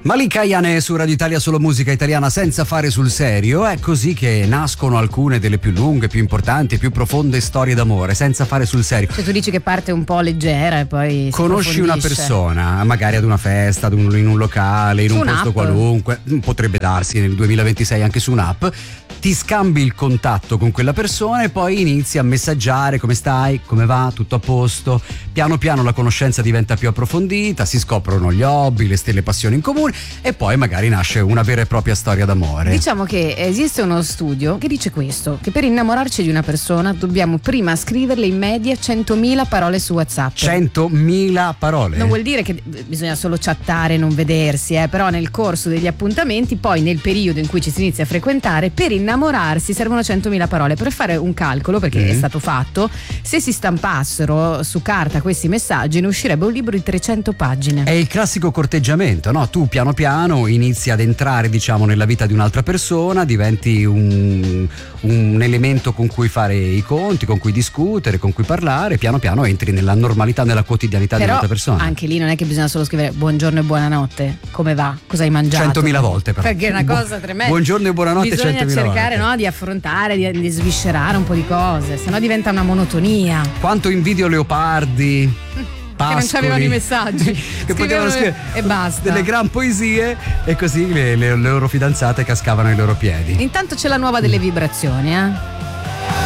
Malika Ayane su Radio Italia, solo musica italiana senza fare sul serio. È così che nascono alcune delle più lunghe, più importanti e più profonde storie d'amore, senza fare sul serio. Cioè tu dici che parte un po' leggera e poi conosci una persona, magari ad una festa, in un locale, in un posto qualunque, potrebbe darsi nel 2026 anche su un'app, ti scambi il contatto con quella persona e poi inizi a messaggiare: come stai, come va, tutto a posto. Piano piano la conoscenza diventa più approfondita, si scoprono gli hobby, le passioni in comune e poi magari nasce una vera e propria storia d'amore. Diciamo che esiste uno studio che dice questo, che per innamorarci di una persona dobbiamo prima scriverle in media 100.000 parole su WhatsApp. 100.000 parole? Non vuol dire che bisogna solo chattare e non vedersi, però nel corso degli appuntamenti, poi nel periodo in cui ci si inizia a frequentare, per innamorarsi servono 100.000 parole. Per fare un calcolo, perché è stato fatto, se si stampassero su carta questi messaggi ne uscirebbe un libro di 300 pagine. È il classico corteggiamento, no? Tu piano piano inizi ad entrare, diciamo, nella vita di un'altra persona, diventi un elemento con cui fare i conti, con cui discutere, con cui parlare, piano piano entri nella normalità, nella quotidianità di un'altra persona. Anche lì non è che bisogna solo scrivere buongiorno e buonanotte, come va, cosa hai mangiato, 100.000 volte però. Perché è una cosa tremenda. Buongiorno e buonanotte, bisogna 100.000 cercare volte. No, di affrontare, di sviscerare un po' di cose, sennò diventa una monotonia. Quanto invidio Leopardi, che non c'avevano i messaggi che potevano scrivere e basta, delle gran poesie, e così le loro fidanzate cascavano ai loro piedi. Intanto c'è la nuova delle vibrazioni,